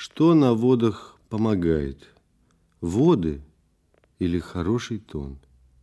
Что на водах помогает? Воды или хороший тон?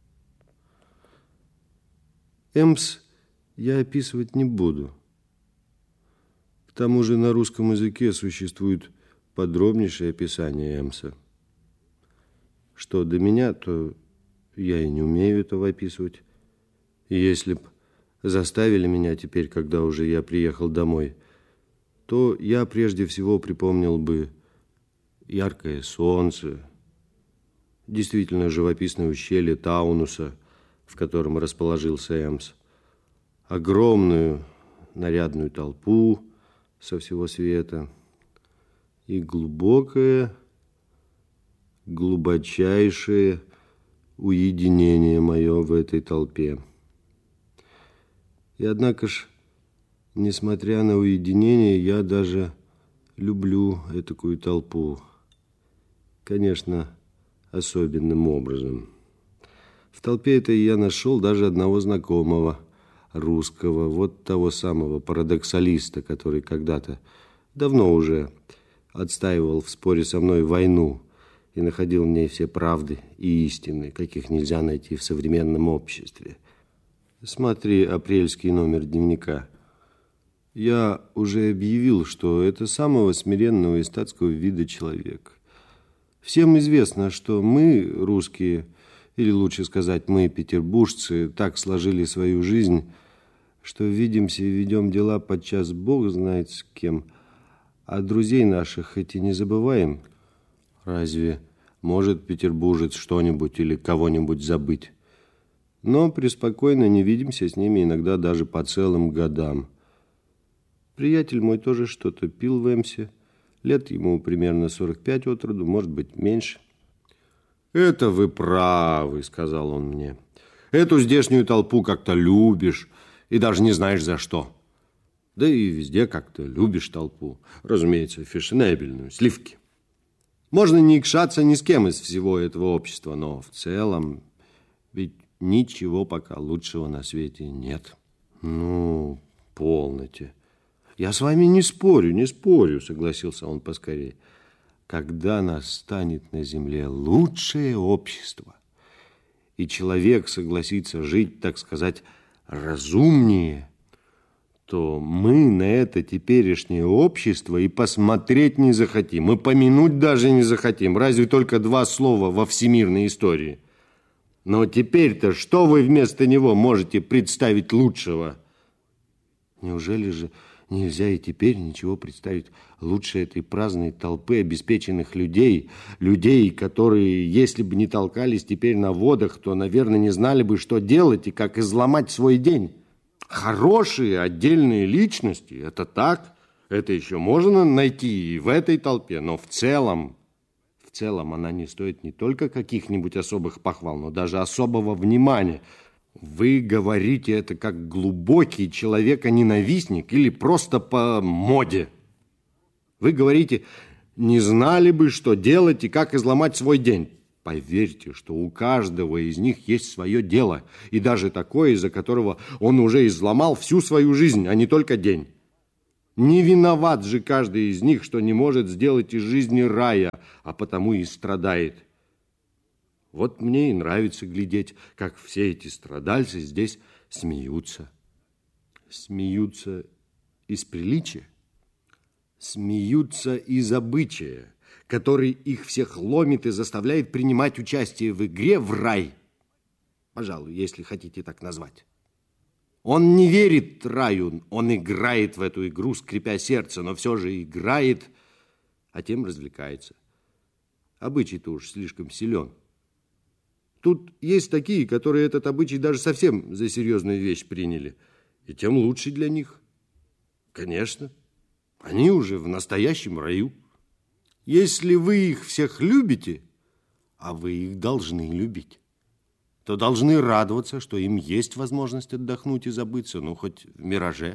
Эмс я описывать не буду. К тому же на русском языке существует подробнейшее описание Эмса. Что до меня, то я и не умею этого описывать. И если б заставили меня теперь, когда уже я приехал домой, то я прежде всего припомнил бы яркое солнце, действительно живописное ущелье Таунуса, в котором расположился Эмс, огромную нарядную толпу со всего света и глубочайшее уединение мое в этой толпе. И однако ж, несмотря на уединение, я даже люблю этакую толпу. Конечно, особенным образом. В толпе этой я нашел даже одного знакомого русского, вот того самого парадоксалиста, который когда-то, давно уже, отстаивал в споре со мной войну и находил в ней все правды и истины, каких нельзя найти в современном обществе. Смотри апрельский номер дневника. Я уже объявил, что это самого смиренного и статского вида человек. Всем известно, что мы, русские, или лучше сказать, мы, петербуржцы, так сложили свою жизнь, что видимся и ведем дела подчас Бог знает с кем, а друзей наших хоть и не забываем. Разве может петербуржец что-нибудь или кого-нибудь забыть? Но преспокойно не видимся с ними иногда даже по целым годам. Приятель мой тоже что-то пил в Эмсе. Лет ему примерно 45 от роду, может быть, меньше. «Это вы правы», — сказал он мне. «Эту здешнюю толпу как-то любишь и даже не знаешь за что. Да и везде как-то любишь толпу. Разумеется, фешенебельную, сливки. Можно не икшаться ни с кем из всего этого общества, но в целом ведь ничего пока лучшего на свете нет». «Ну, полноте». «Я с вами не спорю», согласился он поскорее. «Когда настанет на земле лучшее общество, и человек согласится жить, так сказать, разумнее, то мы на это теперешнее общество и посмотреть не захотим, и помянуть даже не захотим, разве только 2 слова во всемирной истории. Но теперь-то что вы вместо него можете представить лучшего?» «Неужели же нельзя и теперь ничего представить лучше этой праздной толпы обеспеченных людей, которые, если бы не толкались теперь на водах, то, наверное, не знали бы, что делать и как изломать свой день? Хорошие отдельные личности, это так, это еще можно найти и в этой толпе, но в целом она не стоит не только каких-нибудь особых похвал, но даже особого внимания. Вы говорите это как глубокий человека-ненавистник или просто по моде. Вы говорите, не знали бы, что делать и как изломать свой день. Поверьте, что у каждого из них есть свое дело, и даже такое, из-за которого он уже изломал всю свою жизнь, а не только день. Не виноват же каждый из них, что не может сделать из жизни рая, а потому и страдает. Вот мне и нравится глядеть, как все эти страдальцы здесь смеются. Смеются из приличия, смеются из обычая, который их всех ломит и заставляет принимать участие в игре в рай. Пожалуй, если хотите так назвать. Он не верит раю, он играет в эту игру, скрипя сердце, но все же играет, а тем развлекается. Обычай-то уж слишком силен. Тут есть такие, которые этот обычай даже совсем за серьезную вещь приняли. И тем лучше для них. Конечно, они уже в настоящем раю. Если вы их всех любите, а вы их должны любить, то должны радоваться, что им есть возможность отдохнуть и забыться, ну, хоть в мираже.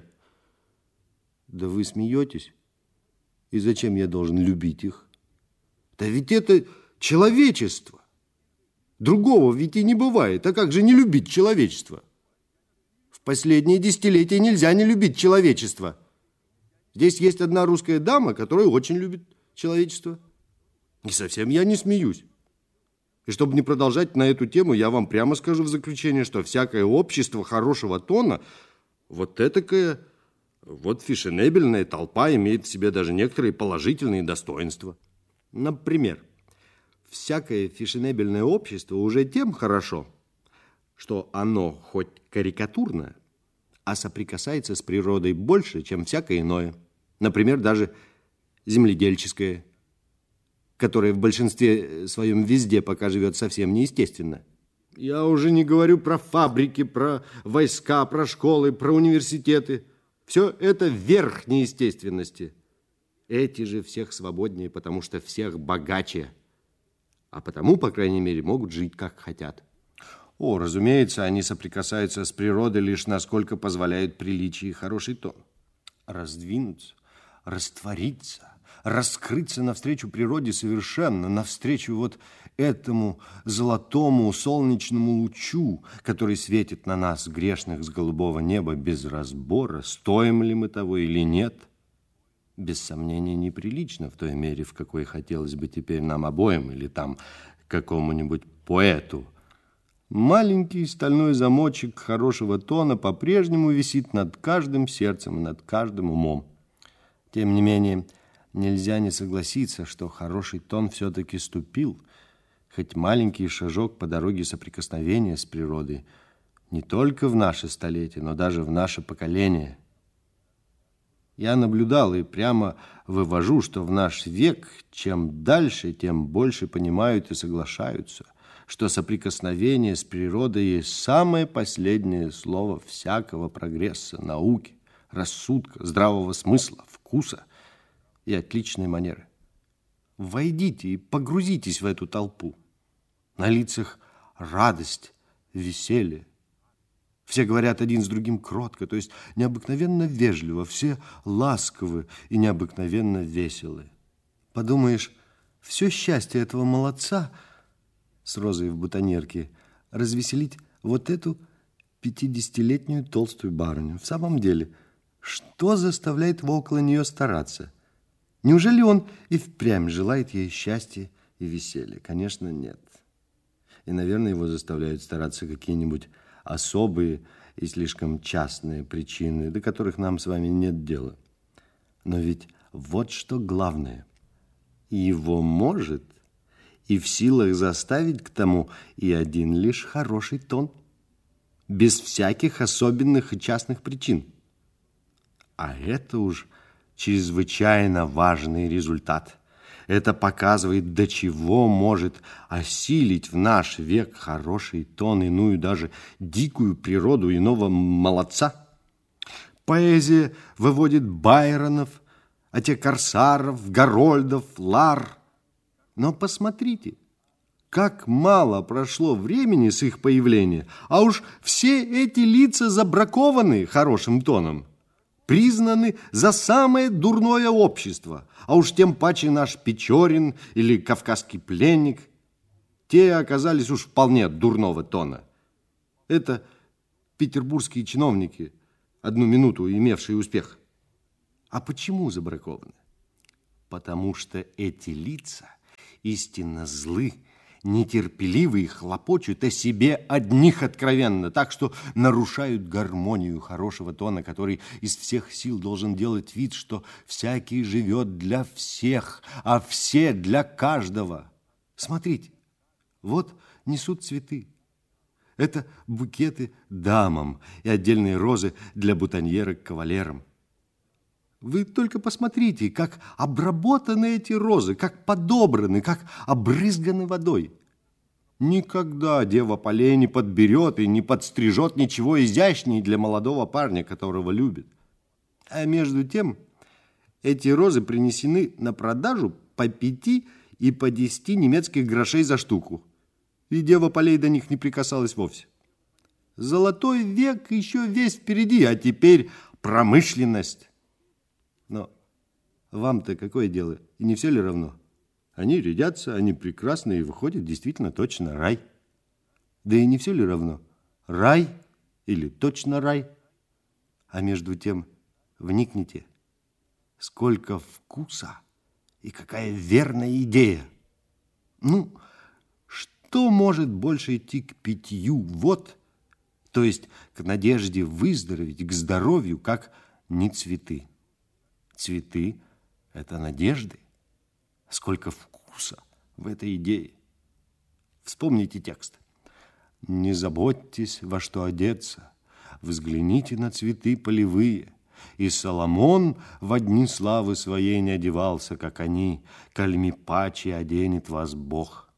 Да вы смеетесь? И зачем я должен любить их? Да ведь это человечество. Другого ведь и не бывает. А как же не любить человечество? В последние десятилетия нельзя не любить человечество. Здесь есть одна русская дама, которая очень любит человечества. И совсем я не смеюсь. И чтобы не продолжать на эту тему, я вам прямо скажу в заключение, что всякое общество хорошего тона, вот этакое, вот фешенебельная толпа имеет в себе даже некоторые положительные достоинства. Например, всякое фешенебельное общество уже тем хорошо, что оно хоть карикатурное, а соприкасается с природой больше, чем всякое иное. Например, даже земледельческое, которое в большинстве своем везде пока живет совсем неестественно. Я уже не говорю про фабрики, про войска, про школы, про университеты. Все это верх неестественности. Эти же всех свободнее, потому что всех богаче. А потому, по крайней мере, могут жить как хотят. О, разумеется, они соприкасаются с природой лишь насколько позволяют приличие и хороший тон. Раздвинуться, раствориться, раскрыться навстречу природе совершенно, навстречу вот этому золотому солнечному лучу, который светит на нас, грешных, с голубого неба без разбора, стоим ли мы того или нет, без сомнения неприлично в той мере, в какой хотелось бы теперь нам обоим или там какому-нибудь поэту. Маленький стальной замочек хорошего тона по-прежнему висит над каждым сердцем и над каждым умом. Тем не менее, нельзя не согласиться, что хороший тон все-таки ступил, хоть маленький шажок по дороге соприкосновения с природой, не только в наше столетие, но даже в наше поколение. Я наблюдал и прямо вывожу, что в наш век чем дальше, тем больше понимают и соглашаются, что соприкосновение с природой есть самое последнее слово всякого прогресса, науки, рассудка, здравого смысла, вкуса и отличной манеры. Войдите и погрузитесь в эту толпу. На лицах радость, веселье. Все говорят один с другим кротко, то есть необыкновенно вежливо, все ласковы и необыкновенно веселы. Подумаешь, все счастье этого молодца с розой в бутоньерке развеселить вот эту 50-летнюю толстую барыню. В самом деле, что заставляет его около нее стараться? Неужели он и впрямь желает ей счастья и веселья? Конечно, нет. И, наверное, его заставляют стараться какие-нибудь особые и слишком частные причины, до которых нам с вами нет дела. Но ведь вот что главное. Его может и в силах заставить к тому и один лишь хороший тон, без всяких особенных и частных причин. А это уж чрезвычайно важный результат. Это показывает, до чего может осилить в наш век хороший тон, иную даже дикую природу иного молодца. Поэзия выводит Байронов, а те Корсаров, Гарольдов, Лар. Но посмотрите, как мало прошло времени с их появления, а уж все эти лица забракованы хорошим тоном, признаны за самое дурное общество, а уж тем паче наш Печорин или Кавказский пленник. Те оказались уж вполне дурного тона. Это петербургские чиновники, одну минуту имевшие успех. А почему забракованы? Потому что эти лица истинно злы, нетерпеливы и хлопочут о себе одних откровенно, так что нарушают гармонию хорошего тона, который из всех сил должен делать вид, что всякий живет для всех, а все для каждого. Смотрите, вот несут цветы. Это букеты дамам и отдельные розы для бутоньерок кавалерам. Вы только посмотрите, как обработаны эти розы, как подобраны, как обрызганы водой. Никогда дева полей не подберет и не подстрижет ничего изящнее для молодого парня, которого любит. А между тем, эти розы принесены на продажу по 5 и по 10 немецких грошей за штуку. И дева полей до них не прикасалась вовсе. Золотой век еще весь впереди, а теперь промышленность. Но вам-то какое дело? И не все ли равно? Они рядятся, они прекрасны, и выходит действительно точно рай. Да и не все ли равно? Рай или точно рай? А между тем, вникните, сколько вкуса и какая верная идея! Ну, что может больше идти к питью вод, то есть к надежде выздороветь, к здоровью, как не цветы? Цветы – это надежды. Сколько вкуса в этой идее! Вспомните текст. «Не заботьтесь, во что одеться, взгляните на цветы полевые. И Соломон во дни славы своей не одевался, как они, кальми паче оденет вас Бог».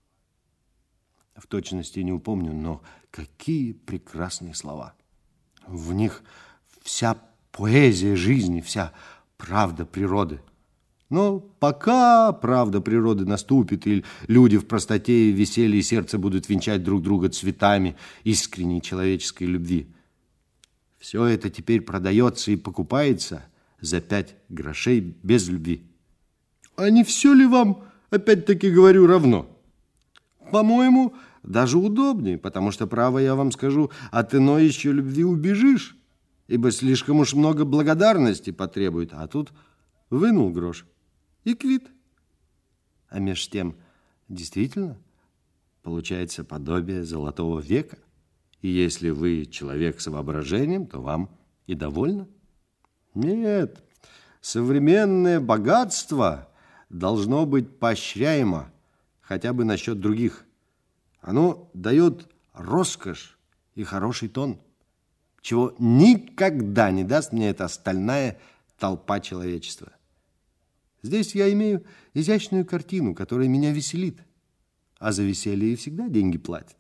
В точности не упомню, но какие прекрасные слова! В них вся поэзия жизни, вся правда природы. Но пока правда природы наступит, и люди в простоте и веселье сердца будут венчать друг друга цветами искренней человеческой любви, все это теперь продается и покупается за 5 грошей без любви. А не все ли вам, опять-таки говорю, равно? По-моему, даже удобнее, потому что, право я вам скажу, от иной еще любви убежишь, ибо слишком уж много благодарности потребует, а тут вынул грош и квит. А меж тем, действительно, получается подобие золотого века. И если вы человек с воображением, то вам и довольно. Нет, современное богатство должно быть поощряемо хотя бы насчет других. Оно дает роскошь и хороший тон, чего никогда не даст мне эта остальная толпа человечества. Здесь я имею изящную картину, которая меня веселит, а за веселье и всегда деньги платят.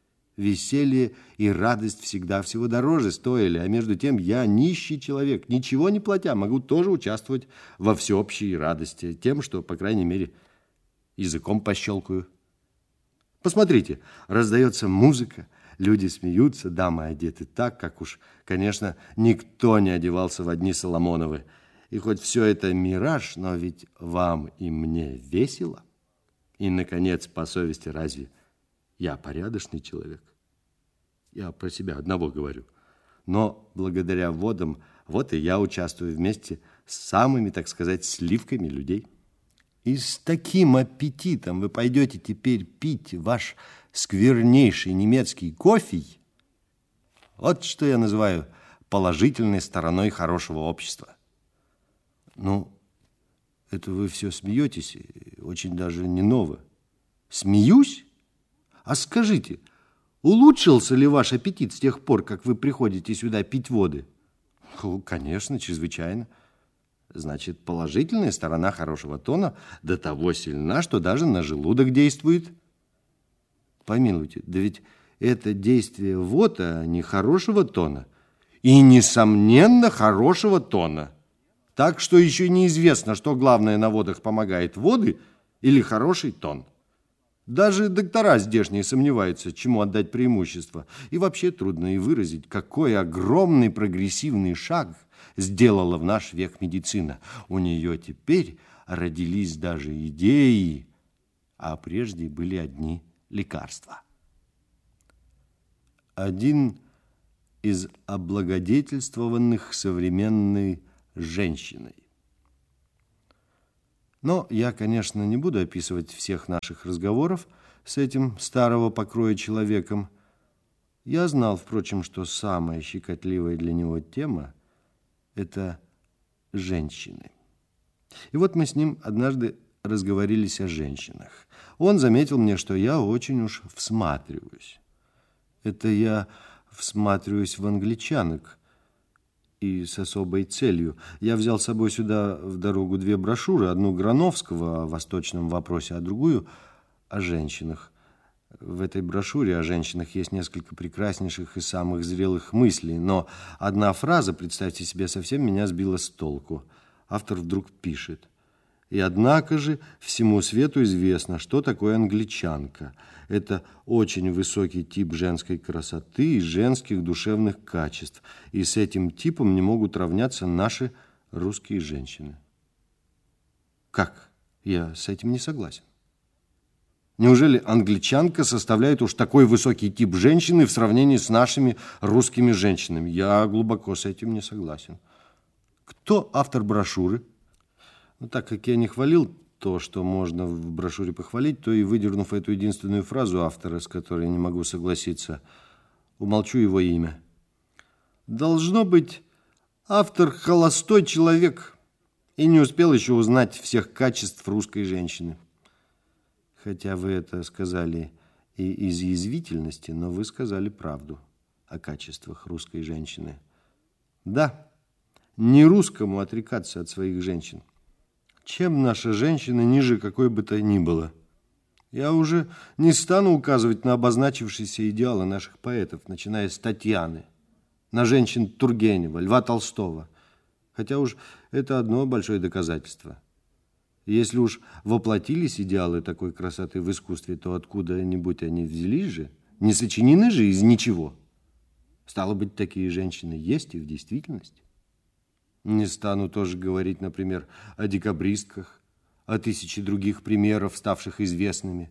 Веселье и радость всегда всего дороже стоили, а между тем я нищий человек, ничего не платя, могу тоже участвовать во всеобщей радости тем, что, по крайней мере, языком пощелкаю. Посмотрите, раздается музыка, люди смеются, дамы одеты так, как уж, конечно, никто не одевался в дни Соломоновы. И хоть все это мираж, но ведь вам и мне весело. И, наконец, по совести, разве я порядочный человек? Я про себя одного говорю. Но благодаря водам, вот и я участвую вместе с самыми, так сказать, сливками людей. И с таким аппетитом вы пойдете теперь пить ваш сквернейший немецкий кофе. Вот что я называю положительной стороной хорошего общества. Ну, это вы все смеетесь, очень даже не ново. Смеюсь? А скажите, улучшился ли ваш аппетит с тех пор, как вы приходите сюда пить воды? Конечно, чрезвычайно. Значит, положительная сторона хорошего тона до того сильна, что даже на желудок действует. Помилуйте, да ведь это действие вод, а не хорошего тона. И, несомненно, хорошего тона. Так что еще неизвестно, что главное на водах помогает, воды или хороший тон. Даже доктора здешние сомневаются, чему отдать преимущество. И вообще трудно и выразить, какой огромный прогрессивный шаг сделала в наш век медицина. У нее теперь родились даже идеи, а прежде были одни лекарства. Один из облагодетельствованных современной женщиной. Но я, конечно, не буду описывать всех наших разговоров с этим старого покроя человеком. Я знал, впрочем, что самая щекотливая для него тема – это женщины. И вот мы с ним однажды разговорились о женщинах. Он заметил мне, что я очень уж всматриваюсь. Это я всматриваюсь в англичанок, и с особой целью. Я взял с собой сюда в дорогу 2 брошюры, одну Грановского о восточном вопросе, а другую о женщинах. В этой брошюре о женщинах есть несколько прекраснейших и самых зрелых мыслей, но одна фраза, представьте себе, совсем меня сбила с толку. Автор вдруг пишет: «И однако же всему свету известно, что такое англичанка. Это очень высокий тип женской красоты и женских душевных качеств, и с этим типом не могут равняться наши русские женщины». Как? Я с этим не согласен. Неужели англичанка составляет уж такой высокий тип женщины в сравнении с нашими русскими женщинами? Я глубоко с этим не согласен. Кто автор брошюры? Ну, так как я не хвалил то, что можно в брошюре похвалить, то и выдернув эту единственную фразу автора, с которой не могу согласиться, умолчу его имя. Должно быть, автор холостой человек и не успел еще узнать всех качеств русской женщины. Хотя вы это сказали и из язвительности, но вы сказали правду о качествах русской женщины. Да, не русскому отрекаться от своих женщин. Чем наша женщина ниже какой бы то ни было? Я уже не стану указывать на обозначившиеся идеалы наших поэтов, начиная с Татьяны, на женщин Тургенева, Льва Толстого. Хотя уж это одно большое доказательство. Если уж воплотились идеалы такой красоты в искусстве, то откуда-нибудь они взялись же, не сочинены же из ничего. Стало быть, такие женщины есть и в действительности. Не стану тоже говорить, например, о декабристках, о тысяче других примеров, ставших известными.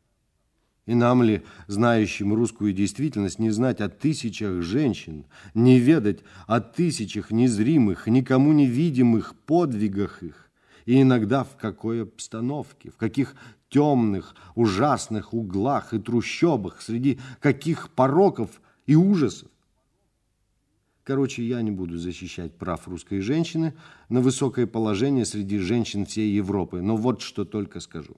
И нам ли, знающим русскую действительность, не знать о тысячах женщин, не ведать о тысячах незримых, никому невидимых подвигах их, и иногда в какой обстановке, в каких темных, ужасных углах и трущобах, среди каких пороков и ужасов. Короче, я не буду защищать прав русской женщины на высокое положение среди женщин всей Европы, но вот что только скажу.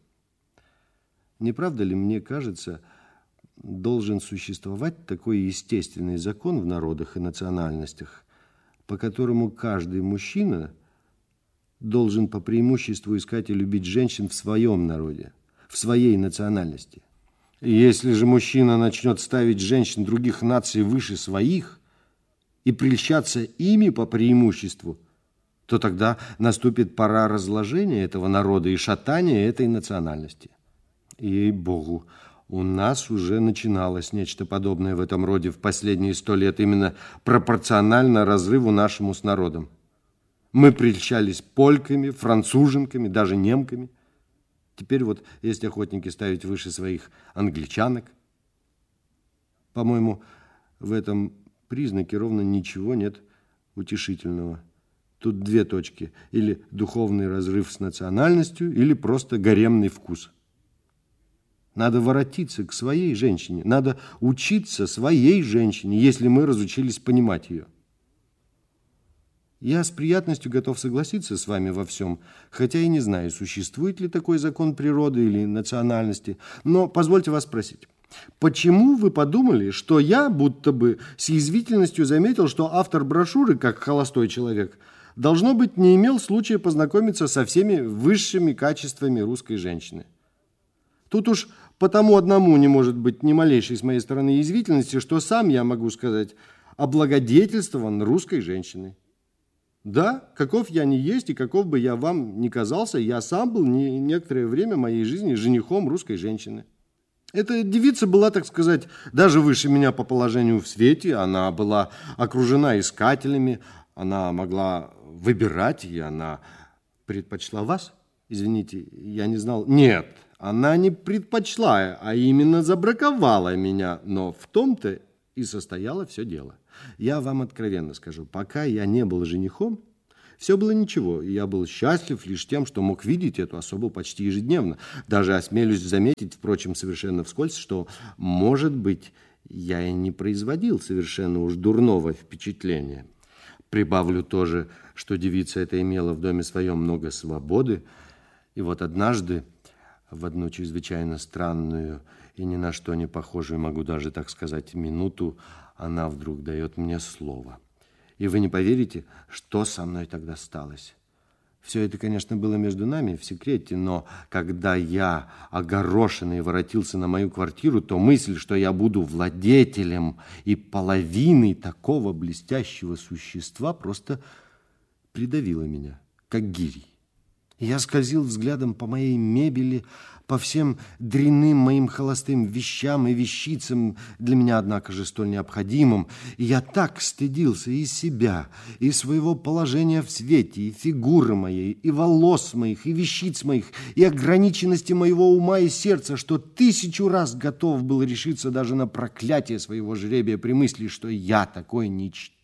Не правда ли, мне кажется, должен существовать такой естественный закон в народах и национальностях, по которому каждый мужчина должен по преимуществу искать и любить женщин в своем народе, в своей национальности. И если же мужчина начнет ставить женщин других наций выше своих и прельщаться ими по преимуществу, то тогда наступит пора разложения этого народа и шатания этой национальности. Ей-богу, у нас уже начиналось нечто подобное в этом роде в последние 100 лет, именно пропорционально разрыву нашему с народом. Мы прельщались польками, француженками, даже немками. Теперь вот есть охотники ставить выше своих англичанок. По-моему, в этом признаке ровно ничего нет утешительного. Тут две точки. Или духовный разрыв с национальностью, или просто гаремный вкус. Надо воротиться к своей женщине. Надо учиться своей женщине, если мы разучились понимать ее. Я с приятностью готов согласиться с вами во всем, хотя и не знаю, существует ли такой закон природы или национальности. Но позвольте вас спросить. Почему вы подумали, что я будто бы с язвительностью заметил, что автор брошюры, как холостой человек, должно быть, не имел случая познакомиться со всеми высшими качествами русской женщины? Тут уж потому одному не может быть ни малейшей с моей стороны язвительности, что сам я могу сказать облагодетельствован русской женщиной. Да, каков я ни есть и каков бы я вам ни казался, я сам был некоторое время моей жизни женихом русской женщины. Эта девица была, так сказать, даже выше меня по положению в свете. Она была окружена искателями, она могла выбирать, и она предпочла вас. Извините, я не знал. Нет, она не предпочла, а именно забраковала меня. Но в том-то и состояло все дело. Я вам откровенно скажу, пока я не был женихом, все было ничего, и я был счастлив лишь тем, что мог видеть эту особу почти ежедневно. Даже осмелюсь заметить, впрочем, совершенно вскользь, что, может быть, я и не производил совершенно уж дурного впечатления. Прибавлю тоже, что девица эта имела в доме своем много свободы, и вот однажды, в одну чрезвычайно странную и ни на что не похожую, могу даже так сказать, минуту, она вдруг дает мне слово. И вы не поверите, что со мной тогда сталось. Все это, конечно, было между нами в секрете, но когда я, огорошенный, воротился на мою квартиру, то мысль, что я буду владетелем и половиной такого блестящего существа, просто придавила меня, как гирей. Я скользил взглядом по моей мебели, по всем дрянным моим холостым вещам и вещицам, для меня, однако же, столь необходимым. И я так стыдился и себя, и своего положения в свете, и фигуры моей, и волос моих, и вещиц моих, и ограниченности моего ума и сердца, что 1000 раз готов был решиться даже на проклятие своего жребия при мысли, что я, такой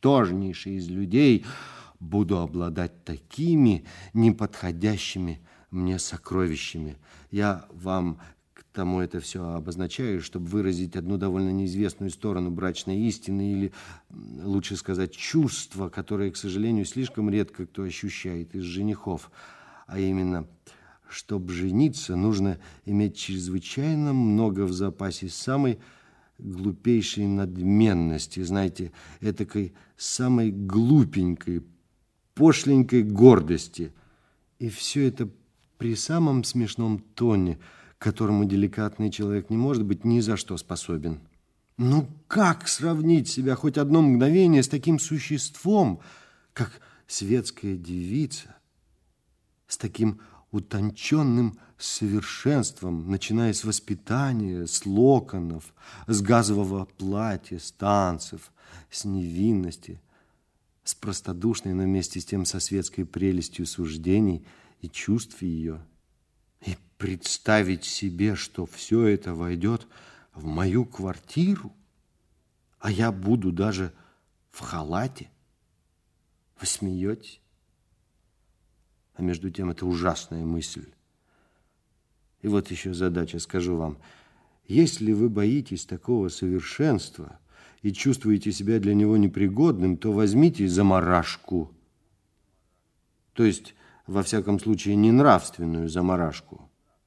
ничтожнейший из людей, буду обладать такими неподходящими мне сокровищами. Я вам к тому это все обозначаю, чтобы выразить одну довольно неизвестную сторону брачной истины, или, лучше сказать, чувства, которые, к сожалению, слишком редко кто ощущает из женихов. А именно, чтобы жениться, нужно иметь чрезвычайно много в запасе самой глупейшей надменности, знаете, этакой самой глупенькой, пошленькой гордости. И все это при самом смешном тоне, к которому деликатный человек не может быть ни за что способен. Ну как сравнить себя хоть одно мгновение с таким существом, как светская девица, с таким утонченным совершенством, начиная с воспитания, с локонов, с газового платья, с танцев, с невинности, с простодушной, но вместе с тем со светской прелестью суждений и чувств ее. И представить себе, что все это войдет в мою квартиру, а я буду даже в халате. Вы смеетесь? А между тем это ужасная мысль. И вот еще задача, скажу вам. Если вы боитесь такого совершенства и чувствуете себя для него непригодным, то возьмите замарашку. То есть, во всяком случае, не нравственную замарашку.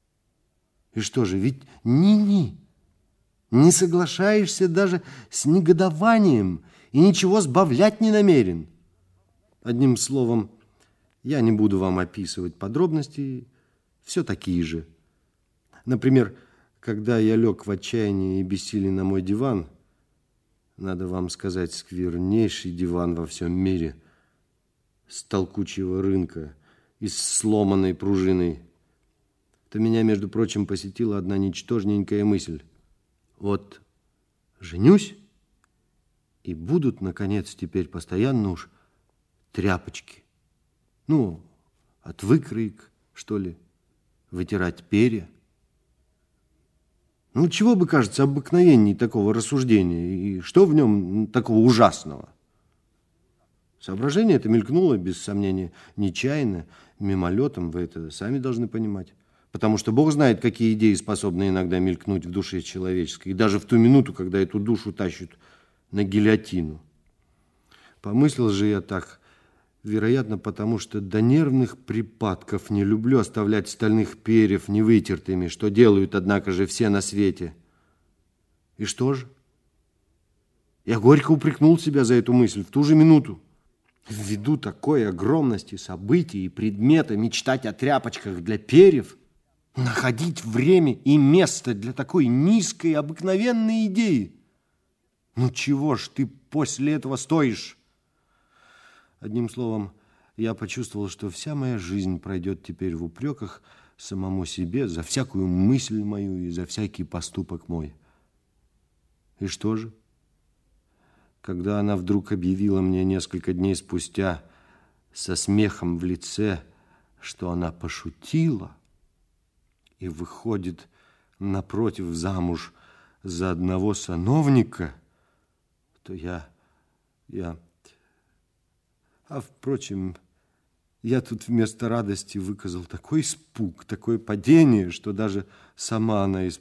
И что же, ведь не соглашаешься даже с негодованием и ничего сбавлять не намерен. Одним словом, я не буду вам описывать подробности, все такие же. Например, когда я лег в отчаянии и бессилии на мой диван, надо вам сказать, сквернейший диван во всем мире, с толкучего рынка и с сломанной пружиной, то меня, между прочим, посетила одна ничтожненькая мысль. Вот женюсь, и будут, наконец, теперь постоянно уж тряпочки. Ну, от выкроек, что ли, вытирать перья. Ну, чего бы, кажется, обыкновенней такого рассуждения, и что в нем такого ужасного? Соображение это мелькнуло, без сомнения, нечаянно, мимолетом, вы это сами должны понимать. Потому что Бог знает, какие идеи способны иногда мелькнуть в душе человеческой, и даже в ту минуту, когда эту душу тащат на гильотину. Помыслил же я так, вероятно, потому что до нервных припадков не люблю оставлять стальных перьев невытертыми, что делают, однако же, все на свете. И что же? Я горько упрекнул себя за эту мысль в ту же минуту. Ввиду такой огромности событий и предмета мечтать о тряпочках для перьев, находить время и место для такой низкой, обыкновенной идеи. Ну чего ж ты после этого стоишь? Одним словом, я почувствовал, что вся моя жизнь пройдет теперь в упреках самому себе за всякую мысль мою и за всякий поступок мой. И что же? Когда она вдруг объявила мне несколько дней спустя со смехом в лице, что она пошутила и выходит напротив замуж за одного сановника, то я... А, впрочем, я тут вместо радости выказал такой испуг, такое падение, что даже сама она испугалась.